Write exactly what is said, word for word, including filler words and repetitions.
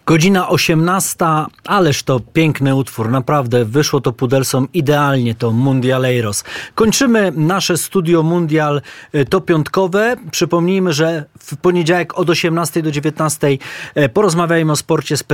Godzina osiemnasta, ależ to piękny utwór, naprawdę wyszło to Pudelsom idealnie, to Mundialeiros. Kończymy nasze studio Mundial to piątkowe. Przypomnijmy, że w poniedziałek od osiemnastej do dziewiętnastej porozmawiajmy o sporcie specjalnym.